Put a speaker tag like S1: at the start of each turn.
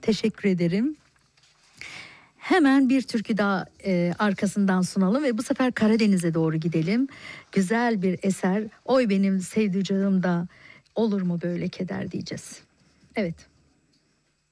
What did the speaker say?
S1: Teşekkür ederim. Hemen bir türkü daha arkasından sunalım ve bu sefer Karadeniz'e doğru gidelim. Güzel bir eser. Oy benim sevdiceğim da olur mu böyle keder diyeceğiz. Evet.